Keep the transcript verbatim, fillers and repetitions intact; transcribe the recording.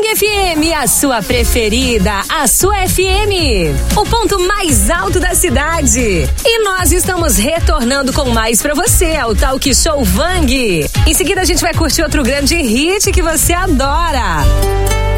F M, a sua preferida, a sua F M, o ponto mais alto da cidade. E nós estamos retornando com mais pra você, ao Talk Show Vang. Em seguida a gente vai curtir outro grande hit que você adora.